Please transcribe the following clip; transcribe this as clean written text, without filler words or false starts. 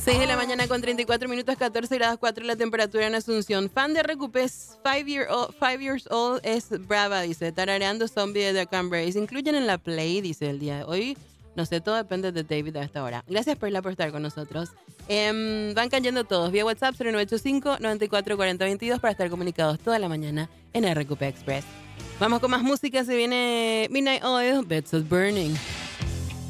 6 de la mañana con 34 minutos, 14 grados 4 la temperatura en Asunción. Fan de Recupés, 5 years old es brava, dice. Tarareando Zombie de The Cranberries. Incluyen en la play, dice el día de hoy. No sé, todo depende de David a esta hora. Gracias, Perla, por estar con nosotros. Van cayendo todos vía WhatsApp 0985-944022 para estar comunicados toda la mañana en RQP Express. Vamos con más música. Se viene Midnight Oil, Beds of Burning.